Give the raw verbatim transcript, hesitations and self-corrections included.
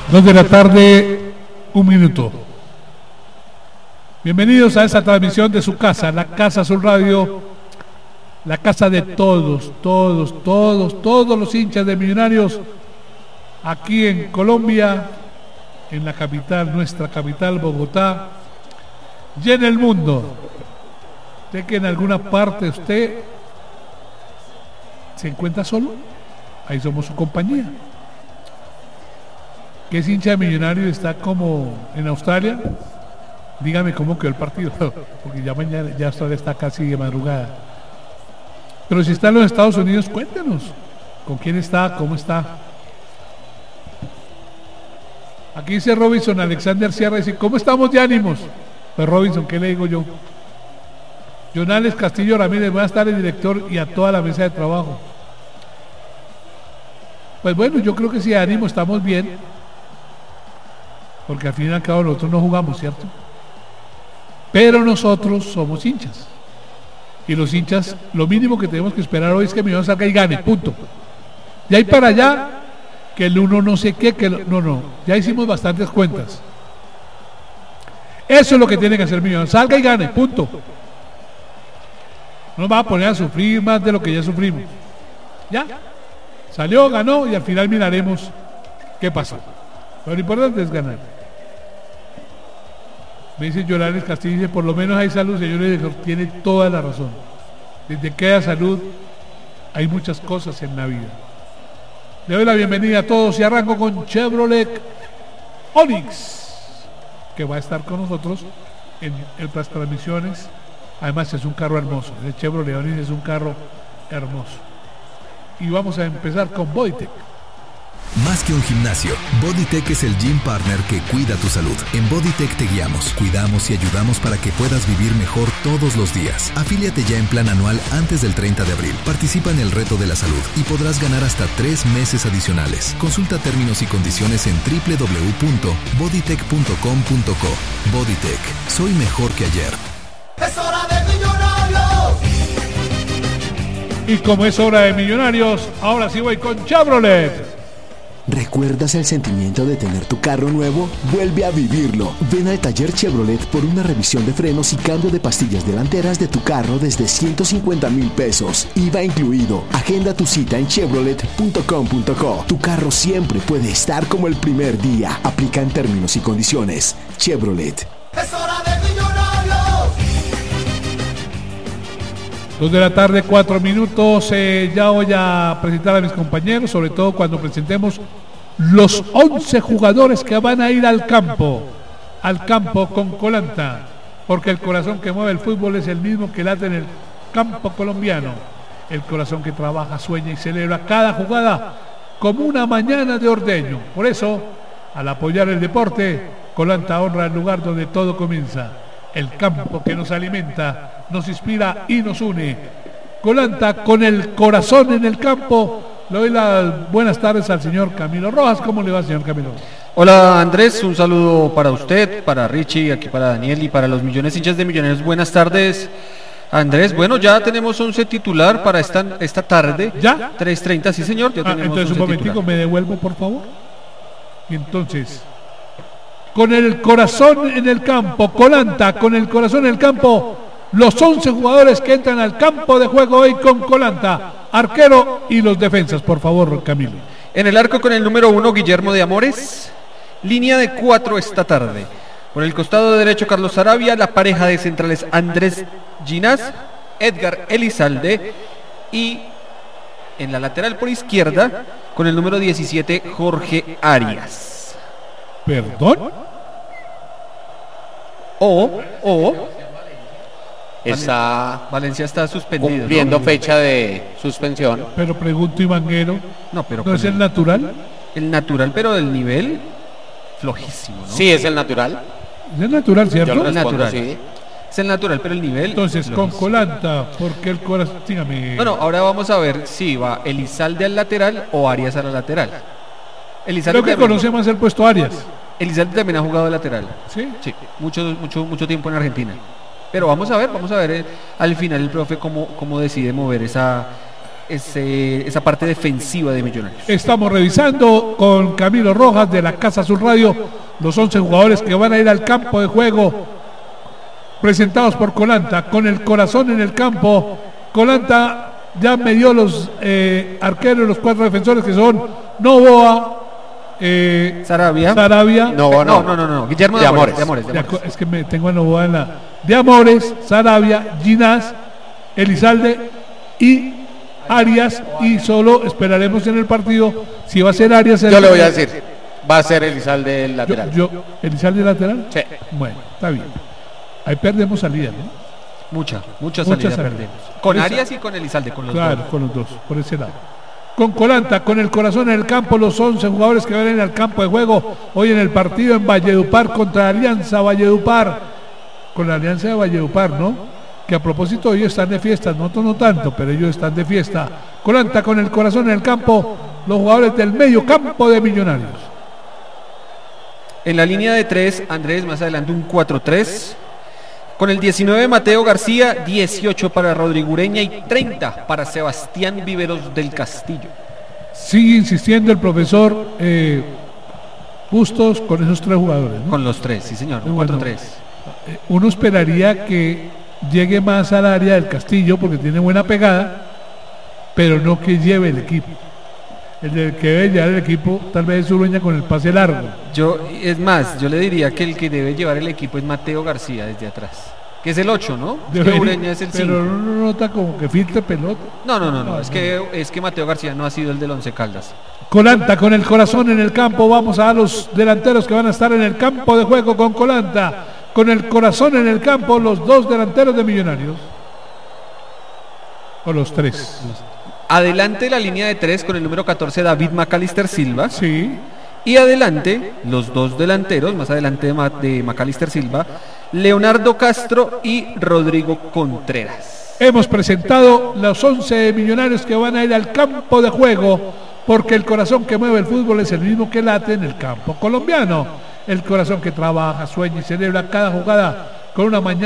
Dos de la tarde, un minuto. Bienvenidos a esta transmisión de su casa, la Casa Azul Radio, la casa de todos, todos, todos, todos los hinchas de Millonarios aquí en Colombia, en la capital, nuestra capital, Bogotá, y en el mundo. Sé que en alguna parte usted se encuentra solo, ahí somos su compañía. Que es hincha de Millonarios, está como en Australia. Dígame cómo quedó el partido, porque ya mañana, ya Australia está casi de madrugada. Pero si está en los Estados Unidos, cuéntenos con quién está, cómo está. Aquí dice Robinson Alexander Sierra, dice, ¿cómo estamos de ánimos? Pues Robinson, ¿qué le digo yo? Jonales Castillo Ramírez, buenas tardes, director, y a toda la mesa de trabajo. Pues bueno, yo creo que si de ánimo estamos bien, porque al fin y al cabo nosotros no jugamos, ¿cierto? Pero nosotros somos hinchas. Y los hinchas, lo mínimo que tenemos que esperar hoy es que Millonarios salga y gane, punto. Y ahí para allá, que el uno no sé qué, que el, no, no, ya hicimos bastantes cuentas. Eso es lo que tiene que hacer Millonarios, salga y gane, punto. No nos va a poner a sufrir más de lo que ya sufrimos. Ya, salió, ganó y al final miraremos qué pasó. Pero lo importante es ganar. Me dice Yolanes Castillo, dice, por lo menos hay salud, señor director, tiene toda la razón. Desde que haya salud, hay muchas cosas en la vida. Le doy la bienvenida a todos y arranco con Chevrolet Onix, que va a estar con nosotros en, en las transmisiones. Además es un carro hermoso, el Chevrolet Onix es un carro hermoso. Y vamos a empezar con Bodytech. Más que un gimnasio, Bodytech es el gym partner que cuida tu salud. En Bodytech te guiamos, cuidamos y ayudamos para que puedas vivir mejor todos los días. Afíliate ya en plan anual antes del treinta de abril. Participa en el reto de la salud y podrás ganar hasta tres meses adicionales. Consulta términos y condiciones en doble u doble u doble u punto bodytech punto com punto co. Bodytech, soy mejor que ayer. ¡Es hora de Millonarios! Y como es hora de Millonarios, ahora sí voy con Chevrolet. ¿Recuerdas el sentimiento de tener tu carro nuevo? Vuelve a vivirlo. Ven al taller Chevrolet por una revisión de frenos y cambio de pastillas delanteras de tu carro desde ciento cincuenta mil pesos. I V A incluido. Agenda tu cita en chevrolet punto com punto co. Tu carro siempre puede estar como el primer día. Aplica en términos y condiciones. Chevrolet. ¡Es hora de Millonarios! Dos de la tarde, cuatro minutos. Eh, ya voy a presentar a mis compañeros, sobre todo cuando presentemos los once jugadores que van a ir al campo, al campo con Colanta, porque el corazón que mueve el fútbol es el mismo que late en el campo colombiano. El corazón que trabaja, sueña y celebra cada jugada como una mañana de ordeño. Por eso, al apoyar el deporte, Colanta honra el lugar donde todo comienza. El campo que nos alimenta, nos inspira y nos une. Colanta, con el corazón en el campo. Le doy las buenas tardes al señor Camilo Rojas. ¿Cómo le va, señor Camilo? Hola Andrés, un saludo para usted, para Richie, aquí para Daniel y para los millones hinchas de Millonarios. Buenas tardes, Andrés. Bueno, ya tenemos once titular para esta, esta tarde. ¿Ya? tres treinta, sí señor, ya ah, tenemos entonces un momentico, titular. me devuelvo por favor. Y entonces, con el corazón en el campo, Colanta, con el corazón en el campo, los once jugadores que entran al campo de juego hoy con Colanta, arquero y los defensas, por favor, Camilo. En el arco con el número uno, Guillermo de Amores, línea de cuatro esta tarde. Por el costado derecho, Carlos Sarabia, la pareja de centrales Andrés Ginás, Edgar Elizalde, y en la lateral por izquierda, con el número diecisiete, Jorge Arias. ¿Perdón? O, o está Valencia está suspendido, cumpliendo ¿no? fecha de suspensión. Pero pregunto, Ivanguero, No, pero ¿no es el natural? el natural, pero del nivel flojísimo, ¿no? Sí, es el natural. Es el natural, Yo ¿cierto? lo respondo, natural. sí. Es el natural, pero el nivel Entonces, con flojísimo. Colanta, porque el corazón... Dígame. Bueno, ahora vamos a ver si va Elizalde al lateral o Arias a la lateral. Elizalde Creo que también, conoce más el puesto Arias. Elizalde también ha jugado de lateral. ¿Sí? Sí, mucho, mucho, mucho tiempo en Argentina. Pero vamos a ver, vamos a ver eh, al final el profe cómo, cómo decide mover esa, ese, esa parte defensiva de Millonarios. Estamos revisando con Camilo Rojas de la Casa Azul Radio los once jugadores que van a ir al campo de juego, presentados por Colanta, con el corazón en el campo. Colanta ya me dio los eh, arqueros, los cuatro defensores que son Novoa, eh, Sarabia. Sarabia No, no, no, no, no, no, Guillermo de, De Amores. Amores. De Amores, de de Amores. aco- es que me tengo a Novoa en la de Amores, Sarabia, Ginás, Elizalde y Arias, y solo esperaremos en el partido si va a ser Arias el Yo le voy a decir, va a ser Elizalde el yo, lateral. yo Elizalde lateral. Sí. Bueno, está bien. Ahí perdemos salida, ¿no? Mucha, mucha Mucha salida salida. perdemos. Con Esa- Arias y con Elizalde, con los Claro, dos. con los dos, por ese lado. Con Colanta, con el corazón en el campo, los once jugadores que van a ir al campo de juego hoy en el partido en Valledupar contra Alianza Valledupar, con la Alianza de Valledupar, ¿no? Que a propósito ellos están de fiesta, nosotros no tanto, pero ellos están de fiesta. Colanta con el corazón en el campo, los jugadores del medio campo de Millonarios. En la línea de tres, Andrés, más adelante un cuatro tres. Con el diecinueve, Mateo García, dieciocho para Rodrigo Ureña y treinta para Sebastián Viveros del Castillo. Sigue insistiendo el profesor eh, Bustos con esos tres jugadores, ¿no? Con los tres, sí señor, un Bueno, cuatro tres. eh, uno esperaría que llegue más al área del Castillo porque tiene buena pegada, pero no que lleve el equipo. El de- que debe llevar el equipo tal vez es Ureña con el pase largo. Yo, es más, yo le diría que el que debe llevar el equipo es Mateo García desde atrás. Que es el ocho, ¿no? Es que Debería- Ureña es el cinco. pero no no nota como que filtre pelota. No, no, no, no, No, es no. que es que Mateo García no ha sido el del Once Caldas. Colanta con el corazón en el campo. Vamos a los delanteros que van a estar en el campo de juego con Colanta. Con el corazón en el campo, los dos delanteros de Millonarios. O los tres. Adelante la línea de tres con el número catorce, David Macalister Silva. Sí. Y adelante los dos delanteros, más adelante de, Ma- de Macalister Silva, Leonardo Castro y Rodrigo Contreras. Hemos presentado los once millonarios que van a ir al campo de juego, porque el corazón que mueve el fútbol es el mismo que late en el campo colombiano. El corazón que trabaja, sueña y celebra cada jugada con una mañana